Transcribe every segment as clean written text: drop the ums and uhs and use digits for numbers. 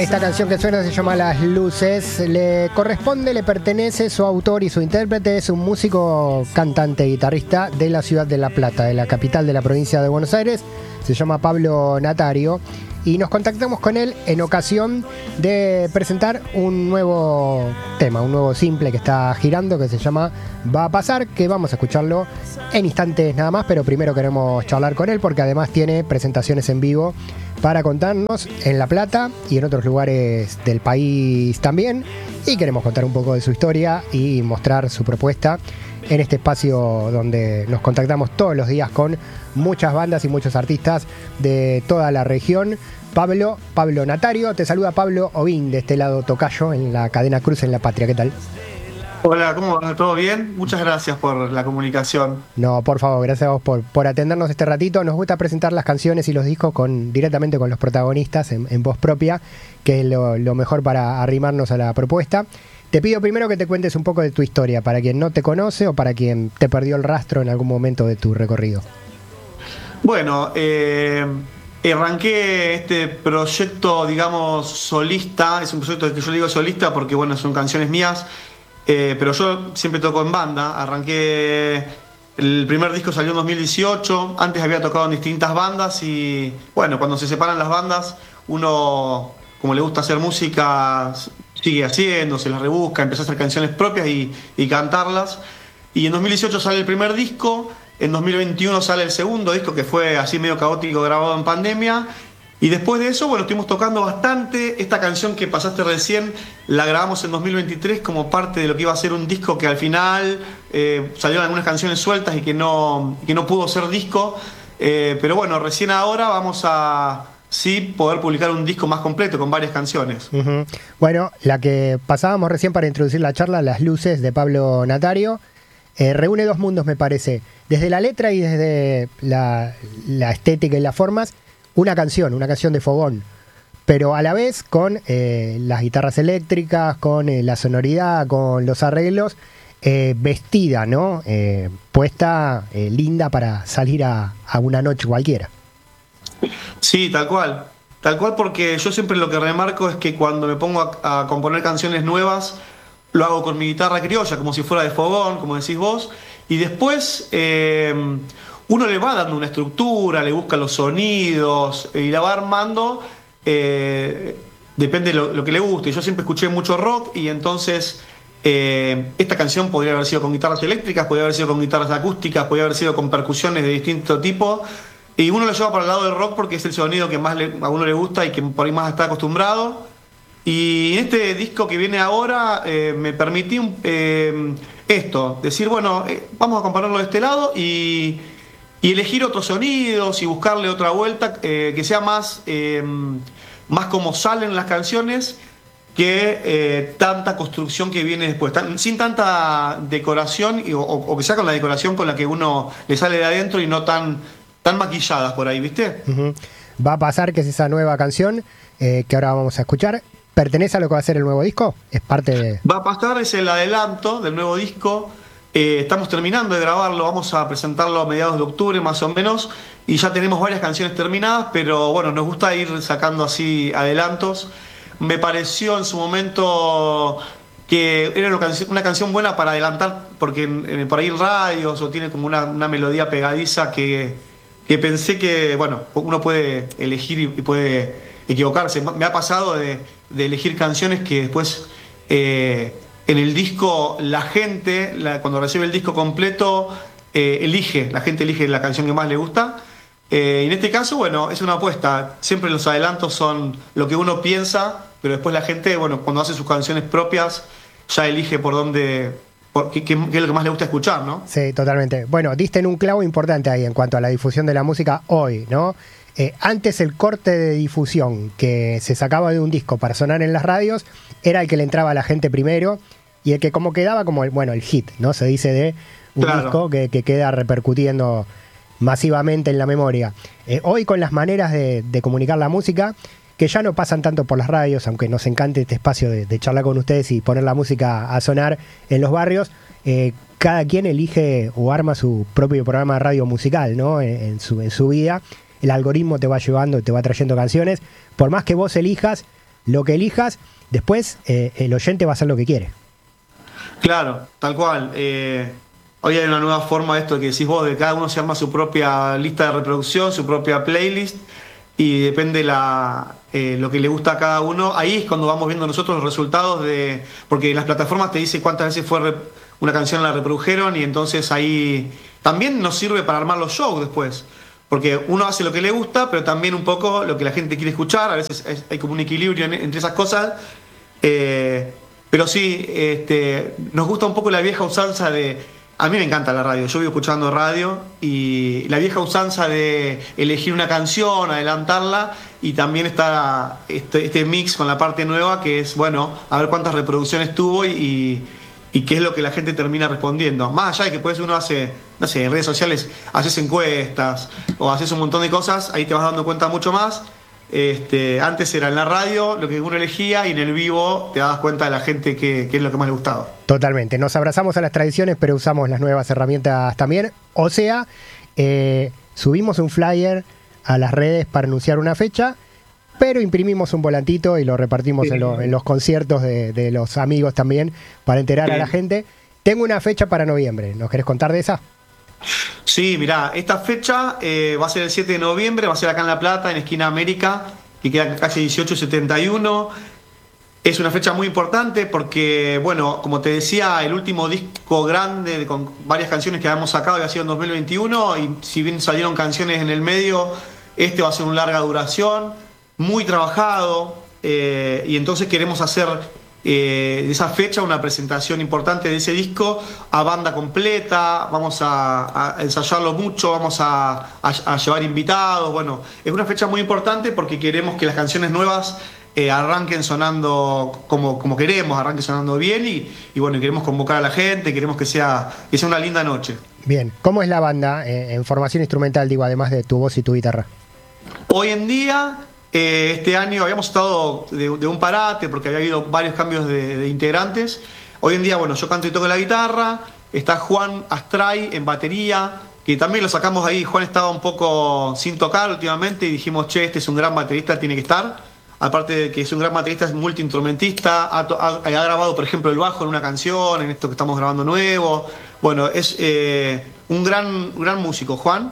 Esta canción que suena se llama Las Luces. Le corresponde, le pertenece, su autor y su intérprete es un músico, cantante, guitarrista de la ciudad de La Plata, de la capital de la provincia de Buenos Aires. Se llama Pablo Natario y nos contactamos con él en ocasión de presentar un nuevo tema, un nuevo simple que está girando, que se llama Va a pasar, que vamos a escucharlo en instantes nada más, pero primero queremos charlar con él porque además tiene presentaciones en vivo para contarnos en La Plata y en otros lugares del país también, y queremos contar un poco de su historia y mostrar su propuesta en este espacio donde nos contactamos todos los días con muchas bandas y muchos artistas de toda la región. Pablo Natario, te saluda Pablo Ovín de este lado tocayo en la cadena Cruz en La Patria, ¿qué tal? Hola, ¿cómo va? ¿Todo bien? Muchas gracias por la comunicación. No, por favor, gracias a vos por atendernos este ratito. Nos gusta presentar las canciones y los discos directamente con los protagonistas en voz propia, que es lo mejor para arrimarnos a la propuesta. Te pido primero que te cuentes un poco de tu historia, para quien no te conoce o para quien te perdió el rastro en algún momento de tu recorrido. Bueno, arranqué este proyecto, digamos, solista. Es un proyecto que yo digo solista porque, bueno, son canciones mías. Pero yo siempre toco en banda. Arranqué, el primer disco salió en 2018. Antes había tocado en distintas bandas y, bueno, cuando se separan las bandas, uno, como le gusta hacer música, sigue haciendo, se las rebusca, empieza a hacer canciones propias y cantarlas. Y en 2018 sale el primer disco. En 2021 sale el segundo disco, que fue así medio caótico, grabado en pandemia. Y después de eso, bueno, estuvimos tocando bastante. Esta canción que pasaste recién la grabamos en 2023 como parte de lo que iba a ser un disco que al final salieron algunas canciones sueltas y que no pudo ser disco. Pero bueno, recién ahora vamos a sí poder publicar un disco más completo con varias canciones. Uh-huh. Bueno, la que pasábamos recién para introducir la charla, Las Luces de Pablo Natario, reúne dos mundos, me parece. Desde la letra y desde la estética y las formas, una canción de fogón, pero a la vez con las guitarras eléctricas, con la sonoridad, con los arreglos, vestida, ¿no? Puesta linda para salir a una noche cualquiera. Sí, tal cual porque yo siempre lo que remarco es que cuando me pongo a componer canciones nuevas, lo hago con mi guitarra criolla, como si fuera de fogón, como decís vos, y después uno le va dando una estructura, le busca los sonidos y la va armando, depende de lo que le guste. Yo siempre escuché mucho rock y entonces esta canción podría haber sido con guitarras eléctricas, podría haber sido con guitarras acústicas, podría haber sido con percusiones de distinto tipo, y uno lo lleva para el lado del rock porque es el sonido que más a uno le gusta y que por ahí más está acostumbrado. Y en este disco que viene ahora me permití decir, bueno, vamos a componerlo de este lado y elegir otros sonidos y buscarle otra vuelta que sea más como salen las canciones que tanta construcción que viene después, sin tanta decoración o que sea con la decoración con la que uno le sale de adentro y no tan maquilladas por ahí, ¿viste? Uh-huh. Va a pasar, que es esa nueva canción que ahora vamos a escuchar. ¿Pertenece a lo que va a ser el nuevo disco? ¿Es parte de...? Va a pasar, es el adelanto del nuevo disco. Estamos terminando de grabarlo, vamos a presentarlo a mediados de octubre más o menos, y ya tenemos varias canciones terminadas, pero bueno, nos gusta ir sacando así adelantos. Me pareció en su momento que era una canción buena para adelantar, porque por ahí en radios o tiene como una melodía pegadiza que pensé que, bueno, uno puede elegir y puede equivocarse. Me ha pasado de elegir canciones que después en el disco la gente, cuando recibe el disco completo, la gente elige la canción que más le gusta. En este caso, bueno, es una apuesta. Siempre los adelantos son lo que uno piensa, pero después la gente, bueno, cuando hace sus canciones propias, ya elige qué es lo que más le gusta escuchar, ¿no? Sí, totalmente. Bueno, diste en un clavo importante ahí en cuanto a la difusión de la música hoy, ¿no? Antes el corte de difusión que se sacaba de un disco para sonar en las radios era el que le entraba a la gente primero y el que como quedaba como el hit, ¿no? Se dice de un disco que queda repercutiendo masivamente en la memoria. Hoy con las maneras de comunicar la música, que ya no pasan tanto por las radios, aunque nos encante este espacio de charlar con ustedes y poner la música a sonar en los barrios, cada quien elige o arma su propio programa de radio musical, ¿no? En su vida. El algoritmo te va llevando, te va trayendo canciones. Por más que vos elijas, lo que elijas, después el oyente va a hacer lo que quiere. Claro, tal cual. Hoy hay una nueva forma de esto que decís vos, de cada uno se arma su propia lista de reproducción, su propia playlist, y depende lo que le gusta a cada uno. Ahí es cuando vamos viendo nosotros los resultados porque en las plataformas te dice cuántas veces fue una canción la reprodujeron, y entonces ahí también nos sirve para armar los shows después. Porque uno hace lo que le gusta, pero también un poco lo que la gente quiere escuchar. A veces hay como un equilibrio entre esas cosas. Pero sí, nos gusta un poco la vieja usanza de... A mí me encanta la radio, yo vivo escuchando radio, y la vieja usanza de elegir una canción, adelantarla, y también está este mix con la parte nueva, que es, bueno, a ver cuántas reproducciones tuvo y qué es lo que la gente termina respondiendo. Más allá de que después uno hace, no sé, en redes sociales haces encuestas o haces un montón de cosas, ahí te vas dando cuenta mucho más. Antes era en la radio lo que uno elegía, y en el vivo te das cuenta de la gente qué es lo que más le gustaba. Totalmente, nos abrazamos a las tradiciones, pero usamos las nuevas herramientas también. O sea, subimos un flyer a las redes para anunciar una fecha, pero imprimimos un volantito y lo repartimos en los conciertos de los amigos también, para enterar a la gente. Tengo una fecha para noviembre, ¿nos querés contar de esa? Sí, mirá, esta fecha va a ser el 7 de noviembre, va a ser acá en La Plata, en Esquina América, que queda en calle 1871. Es una fecha muy importante porque, bueno, como te decía, el último disco grande con varias canciones que habíamos sacado había sido en 2021, y si bien salieron canciones en el medio, este va a ser un larga duración, muy trabajado, y entonces queremos hacer de esa fecha una presentación importante de ese disco a banda completa. Vamos a ensayarlo mucho, vamos a llevar invitados. Bueno, es una fecha muy importante porque queremos que las canciones nuevas arranquen sonando como queremos, arranquen sonando bien, y bueno, queremos convocar a la gente, queremos que sea una linda noche. Bien, ¿cómo es la banda en formación instrumental, digo, además de tu voz y tu guitarra? Hoy en día, este año habíamos estado de un parate porque había habido varios cambios de integrantes. Hoy en día, bueno, yo canto y toco la guitarra, está Juan Astray en batería, que también lo sacamos ahí. Juan estaba un poco sin tocar últimamente y dijimos, che, este es un gran baterista, tiene que estar. Aparte de que es un gran baterista, es multiinstrumentista, ha grabado, por ejemplo, el bajo en una canción, en esto que estamos grabando nuevo. Bueno, es un gran músico, Juan.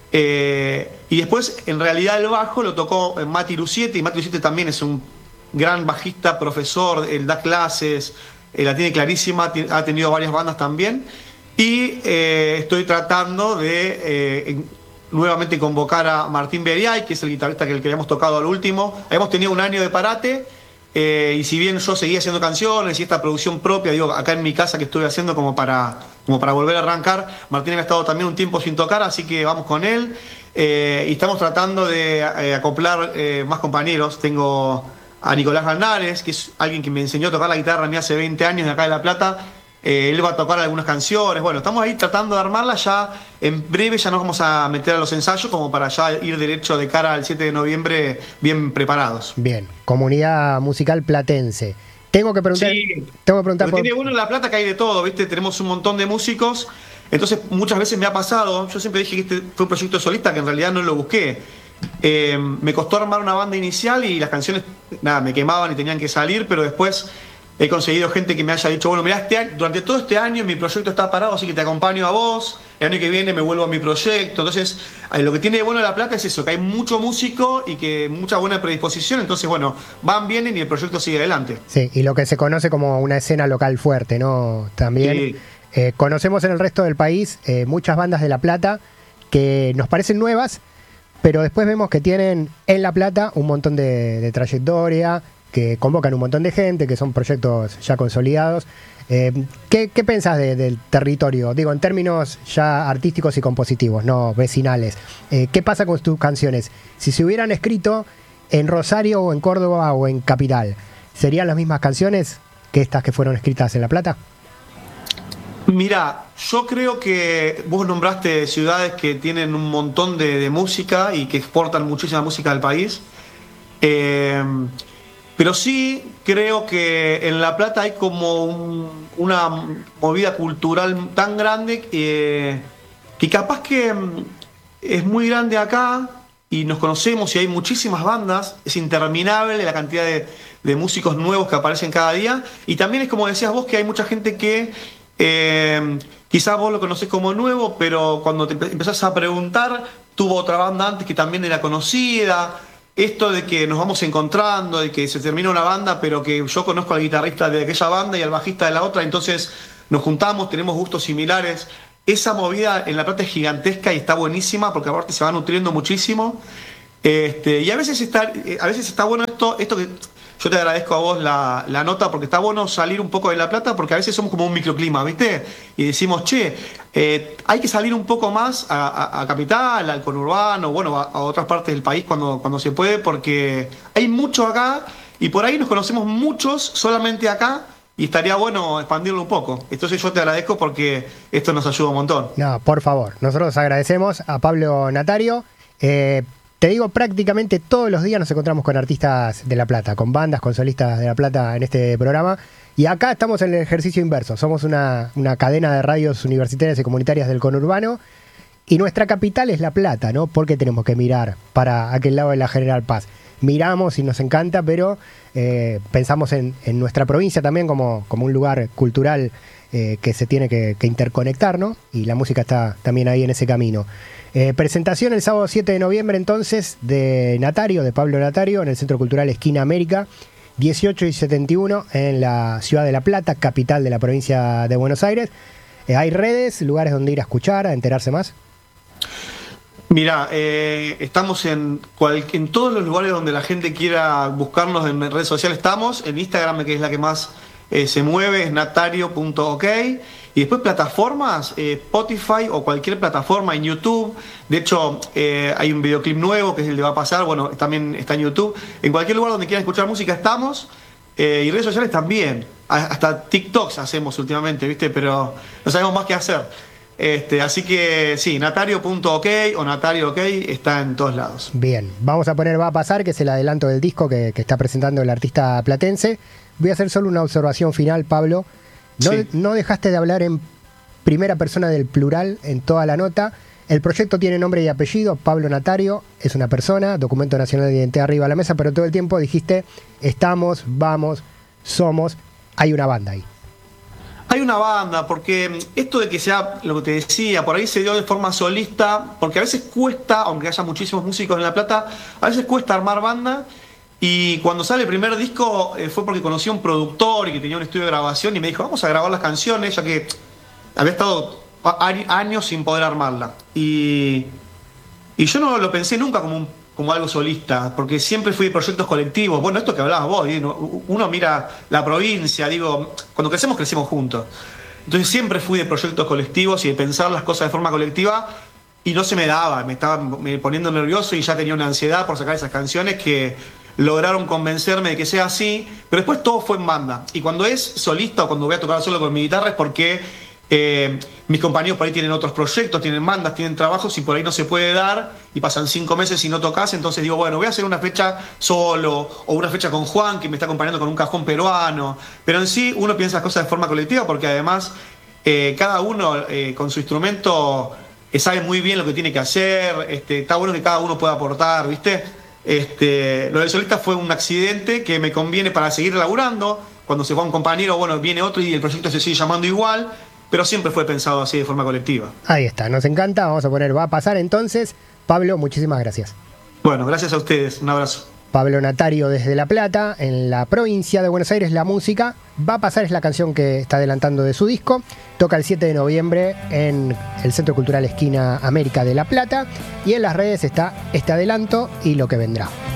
Y después, en realidad, el bajo lo tocó Mati Lucietti, y Mati Lucietti también es un gran bajista, profesor, él da clases, la tiene clarísima, ha tenido varias bandas también. Y estoy tratando de nuevamente convocar a Martín Beriay, que es el guitarrista que habíamos tocado al último. Hemos tenido un año de parate, y si bien yo seguía haciendo canciones y esta producción propia, digo, acá en mi casa que estuve haciendo como para volver a arrancar, Martín había estado también un tiempo sin tocar, así que vamos con él. Y estamos tratando de acoplar más compañeros. Tengo a Nicolás Galnares, que es alguien que me enseñó a tocar la guitarra a mí hace 20 años de acá de La Plata. Él va a tocar algunas canciones. Bueno, estamos ahí tratando de armarla. Ya en breve ya nos vamos a meter a los ensayos como para ya ir derecho de cara al 7 de noviembre bien preparados. Bien, comunidad musical platense. Tengo que preguntar porque tiene uno en La Plata que hay de todo, ¿viste? Tenemos un montón de músicos. Entonces muchas veces me ha pasado, yo siempre dije que este fue un proyecto solista, que en realidad no lo busqué. Me costó armar una banda inicial y las canciones, nada, me quemaban y tenían que salir, pero después he conseguido gente que me haya dicho, bueno, mirá, durante todo este año mi proyecto está parado, así que te acompaño a vos, el año que viene me vuelvo a mi proyecto. Entonces, lo que tiene de bueno La Plata es eso, que hay mucho músico y que mucha buena predisposición. Entonces, bueno, vienen y el proyecto sigue adelante. Sí, y lo que se conoce como una escena local fuerte, ¿no? También sí. Conocemos en el resto del país muchas bandas de La Plata que nos parecen nuevas, pero después vemos que tienen en La Plata un montón de trayectoria, que convocan un montón de gente, que son proyectos ya consolidados. ¿Qué pensás del territorio? Digo, en términos ya artísticos y compositivos, no vecinales. ¿Qué pasa con tus canciones? Si se hubieran escrito en Rosario o en Córdoba o en Capital, ¿serían las mismas canciones que estas que fueron escritas en La Plata? Mirá, yo creo que vos nombraste ciudades que tienen un montón de música y que exportan muchísima música al país. Pero sí creo que en La Plata hay como una movida cultural tan grande que capaz que es muy grande acá y nos conocemos y hay muchísimas bandas. Es interminable la cantidad de músicos nuevos que aparecen cada día. Y también es como decías vos, que hay mucha gente que quizás vos lo conocés como nuevo, pero cuando te empezás a preguntar, tuvo otra banda antes que también era conocida. Esto de que nos vamos encontrando, de que se termina una banda, pero que yo conozco al guitarrista de aquella banda y al bajista de la otra, entonces nos juntamos, tenemos gustos similares. Esa movida en La Plata es gigantesca y está buenísima, porque aparte se va nutriendo muchísimo. Y a veces está bueno esto que yo te agradezco a vos la nota, porque está bueno salir un poco de La Plata, porque a veces somos como un microclima, ¿viste? Y decimos, che, hay que salir un poco más a Capital, al conurbano, bueno, a otras partes del país cuando se puede, porque hay mucho acá y por ahí nos conocemos muchos solamente acá y estaría bueno expandirlo un poco. Entonces yo te agradezco porque esto nos ayuda un montón. No, por favor, nosotros agradecemos a Pablo Natario. Te digo, prácticamente todos los días nos encontramos con artistas de La Plata, con bandas, con solistas de La Plata en este programa. Y acá estamos en el ejercicio inverso. Somos una cadena de radios universitarias y comunitarias del conurbano. Y nuestra capital es La Plata, ¿no? ¿Por qué tenemos que mirar para aquel lado de la General Paz? Miramos y nos encanta, pero pensamos en nuestra provincia también como un lugar cultural que se tiene que interconectar, ¿no? Y la música está también ahí en ese camino. Presentación el sábado 7 de noviembre entonces de Natario, de Pablo Natario, en el Centro Cultural Esquina América, 18 y 71 en la ciudad de La Plata, capital de la provincia de Buenos Aires. ¿Hay redes, lugares donde ir a escuchar, a enterarse más? Mira, estamos en todos los lugares donde la gente quiera buscarnos en redes sociales. Estamos en Instagram, que es la que más se mueve, es natario.ok. Y después plataformas, Spotify o cualquier plataforma en YouTube. De hecho, hay un videoclip nuevo que es el de Va a Pasar, bueno, también está en YouTube. En cualquier lugar donde quieran escuchar música estamos. Y redes sociales también. Hasta TikToks hacemos últimamente, ¿viste? Pero no sabemos más qué hacer. Así que sí, natario.ok o natario.ok está en todos lados. Bien, vamos a poner Va a Pasar, que es el adelanto del disco que está presentando el artista platense. Voy a hacer solo una observación final, Pablo. No dejaste de hablar en primera persona del plural en toda la nota. El proyecto tiene nombre y apellido, Pablo Natario, es una persona, documento nacional de identidad arriba a la mesa, pero todo el tiempo dijiste, estamos, vamos, somos, hay una banda ahí. Hay una banda, porque esto de que sea lo que te decía, por ahí se dio de forma solista, porque a veces cuesta, aunque haya muchísimos músicos en La Plata, a veces cuesta armar banda. Y cuando sale el primer disco fue porque conocí a un productor y que tenía un estudio de grabación y me dijo, vamos a grabar las canciones, ya que había estado años sin poder armarla. Y yo no lo pensé nunca como algo solista, porque siempre fui de proyectos colectivos. Bueno, esto que hablabas vos, uno mira la provincia, digo, cuando crecemos juntos. Entonces siempre fui de proyectos colectivos y de pensar las cosas de forma colectiva y no se me daba, me estaba poniendo nervioso y ya tenía una ansiedad por sacar esas canciones que lograron convencerme de que sea así, pero después todo fue en banda. Y cuando es solista o cuando voy a tocar solo con mi guitarra es porque mis compañeros por ahí tienen otros proyectos, tienen bandas, tienen trabajos y por ahí no se puede dar y pasan 5 meses y no tocas, entonces digo, bueno, voy a hacer una fecha solo o una fecha con Juan que me está acompañando con un cajón peruano, pero en sí uno piensa las cosas de forma colectiva porque además cada uno con su instrumento sabe muy bien lo que tiene que hacer, está bueno que cada uno pueda aportar, ¿viste? Lo del solista fue un accidente que me conviene para seguir laburando. Cuando se va un compañero, bueno, viene otro y el proyecto se sigue llamando igual, pero siempre fue pensado así de forma colectiva. Ahí está, nos encanta, vamos a poner Va a Pasar entonces. Pablo, muchísimas gracias. Bueno, gracias a ustedes, un abrazo. Pablo Natario desde La Plata, en la provincia de Buenos Aires, la música. Va a Pasar es la canción que está adelantando de su disco. Toca el 7 de noviembre en el Centro Cultural Esquina América de La Plata. Y en las redes está este adelanto y lo que vendrá.